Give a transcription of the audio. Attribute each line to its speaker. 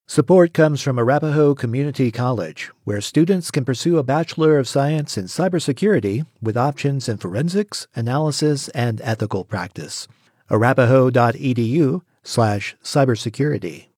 Speaker 1: Support comes from Arapahoe Community College, where students can pursue a Bachelor of Science in Cybersecurity with options in forensics, analysis, and ethical practice. arapahoe.edu/cybersecurity.